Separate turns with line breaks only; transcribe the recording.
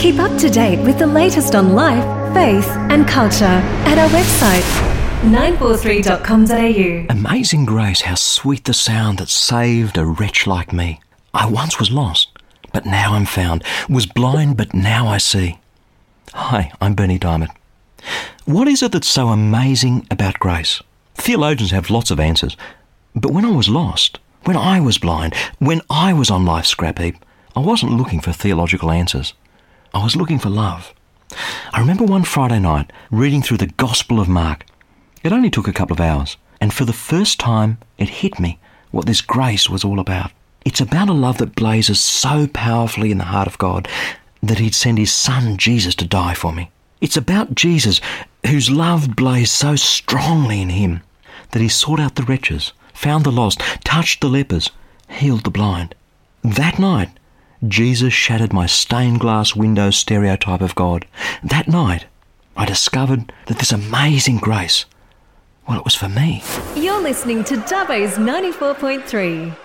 Keep up to date with the latest on life, faith and culture at our website 943.com.au.
Amazing grace, how sweet the sound that saved a wretch like me. I once was lost, but now I'm found, was blind, but now I see. Hi, I'm Bernie Diamond. What is it that's so amazing about grace? Theologians have lots of answers, but when I was lost, when I was blind, when I was on life's scrap heap, I wasn't looking for theological answers. I was looking for love. I remember one Friday night reading through the Gospel of Mark. It only took a couple of hours, and for the first time it hit me what this grace was all about. It's about a love that blazes so powerfully in the heart of God that he'd send his son Jesus to die for me. It's about Jesus, whose love blazed so strongly in him that he sought out the wretches, found the lost, touched the lepers, healed the blind. That night, Jesus shattered my stained glass window stereotype of God. That night, I discovered that this amazing grace, well, it was for me.
You're listening to Dubbo's 94.3.